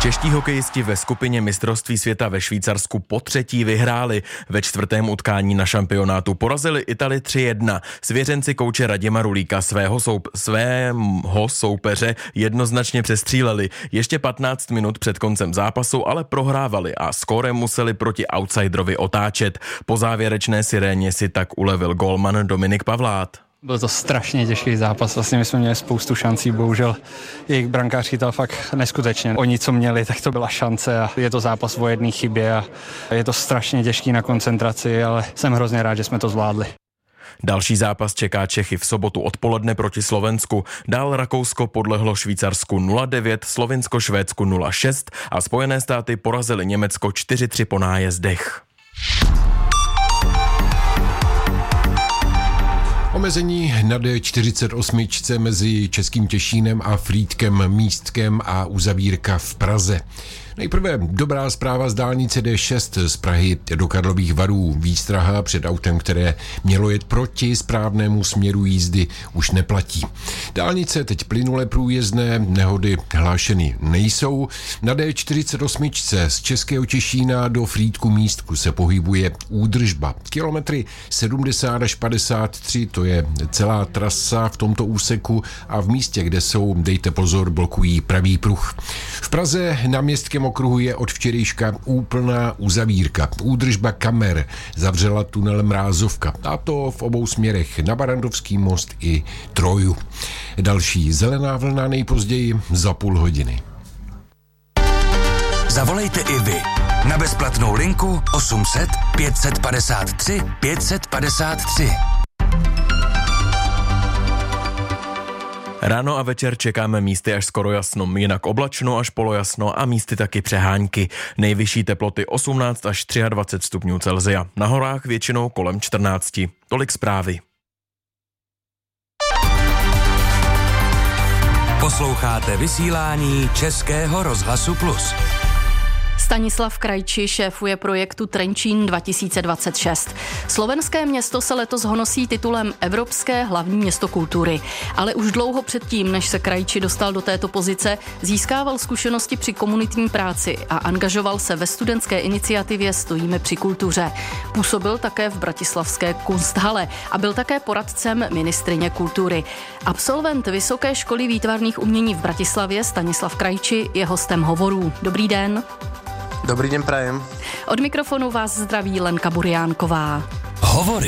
Čeští hokejisti ve skupině mistrovství světa ve Švýcarsku potřetí vyhráli. Ve čtvrtém utkání na šampionátu porazili Itali 3-1. Svěřenci kouče Radima Rulíka svého soupeře jednoznačně přestříleli. Ještě 15 minut před koncem zápasu ale prohrávali a skórem museli proti outsiderovi otáčet. Po závěrečné siréně si tak ulevil gólman Dominik Pavlát. Byl to strašně těžký zápas, vlastně my jsme měli spoustu šancí, bohužel jejich brankář chytal fakt neskutečně. Oni, co měli, tak to byla šance a je to zápas o jedné chybě a je to strašně těžký na koncentraci, ale jsem hrozně rád, že jsme to zvládli. Další zápas čeká Čechy v sobotu odpoledne proti Slovensku. Dál Rakousko podlehlo Švýcarsku 0-9, Slovinsko Švédsku 0-6 a Spojené státy porazili Německo 4-3 po nájezdech. Omezení na D48 mezi Českým Těšínem a Frýdkem Místkem a uzavírka v Praze. Nejprve dobrá zpráva z dálnice D6 z Prahy do Karlových Varů. Výstraha před autem, které mělo jet proti správnému směru jízdy, už neplatí. Dálnice teď plynule průjezdné, nehody hlášeny nejsou. Na D48 z Českého Těšína do Frýdku Místku se pohybuje údržba. Kilometry 70 až 53, to je celá trasa v tomto úseku a v místě, kde jsou, dejte pozor, blokují pravý pruh. V Praze na Městském okruhu je od včerejška úplná uzavírka. Údržba kamer zavřela tunel Mrázovka. A to v obou směrech, na Barandovský most i Troju. Další zelená vlna nejpozději za půl hodiny. Zavolejte i vy na bezplatnou linku 800 553 553. Ráno a večer čekáme místy až skoro jasno, jinak oblačno až polojasno a místy taky přehánky. Nejvyšší teploty 18 až 23 stupňů Celsia. Na horách většinou kolem 14. Tolik zprávy. Posloucháte vysílání Českého rozhlasu Plus. Stanislav Krajči šéfuje projektu Trenčín 2026. Slovenské město se letos honosí titulem Evropské hlavní město kultury. Ale už dlouho předtím, než se Krajči dostal do této pozice, získával zkušenosti při komunitní práci a angažoval se ve studentské iniciativě Stojíme při kultuře. Působil také v bratislavské Kunsthalle a byl také poradcem ministryně kultury. Absolvent Vysoké školy výtvarných umění v Bratislavě Stanislav Krajči je hostem hovorů. Dobrý den. Dobrý den, prajem. Od mikrofonu vás zdraví Lenka Burjánková. Hovory.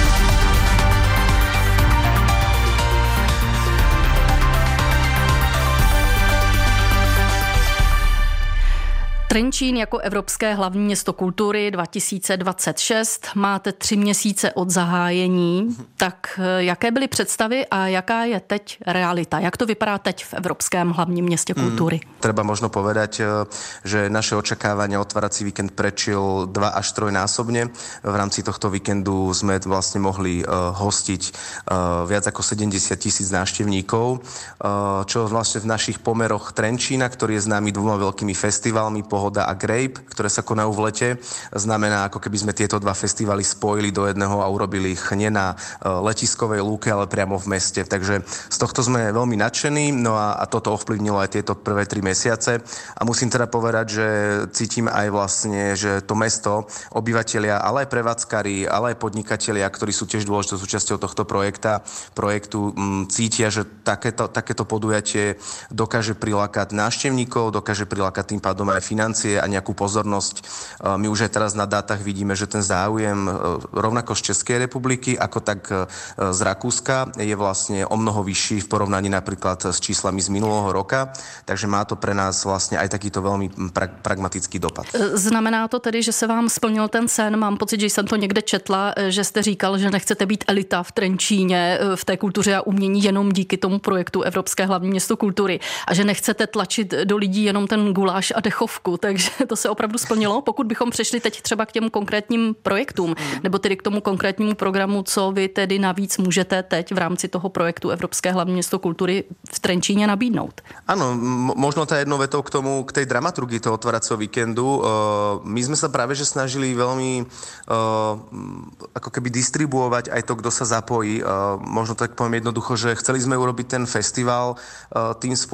Trenčín jako Evropské hlavní město kultury 2026. Máte 3 měsíce od zahájení. Tak jaké byly představy a jaká je teď realita? Jak to vypadá teď v Evropském hlavním městě kultury? Treba možno povedať, že naše očakávania otvárací víkend prečil 2 až 3 násobne. V rámci tohto víkendu sme vlastne mohli hostiť viac ako 70 000 návštevníkov, čo vlastne v našich pomeroch Trenčína, ktorý je známy 2 veľkými festivalmi, Pohoda a Grape, ktoré sa konajú v lete. Znamená, ako keby sme tieto 2 festivaly spojili do jedného a urobili ich nie na letiskovej lúke, ale priamo v meste. Takže z tohto sme veľmi nadšení, no a toto ovplyvnilo aj tieto prvé 3 mesiace. A musím teda povedať, že cítim aj vlastne, že to mesto, obyvatelia, ale aj prevádzkari, ale aj podnikatelia, ktorí sú tiež dôležitou súčasťou tohto projektu, cítia, že takéto podujatie dokáže prilákať návštevníkov, dokáže prilákať tým pádom aj financie a nejakú pozornosť. My už aj teraz na dátach vidíme, že ten záujem rovnako z Českej republiky, ako tak z Rakúska je vlastne o mnoho vyšší v porovnaní napríklad s číslami z minulého roka, takže má to pre nás vlastne aj takýto veľmi pragmatický dopad. Znamená to tedy, že se vám splnil ten sen? Mám pocit, že jsem to někde četla, že jste říkal, že nechcete být elita v Trenčíně, v té kultuře a umění jenom díky tomu projektu Evropské hlavní město kultury a že nechcete tlačit do lidí jenom ten guláš a dechovku, takže to se opravdu splnilo. Pokud bychom přešli teď třeba k těm konkrétním projektům, nebo tedy k tomu konkrétnímu programu, co vy tedy navíc můžete teď v rámci toho projektu Evropské hlavní město kultury v Trenčíně nabídnout? Áno, možno tá jednou vetou k tej dramaturgii toho otváracieho víkendu. My sme sa práve že snažili veľmi ako keby distribuovať aj to, kto sa zapojí. Možno tak poviem jednoducho, že chceli sme urobiť ten festival tým spôsobom,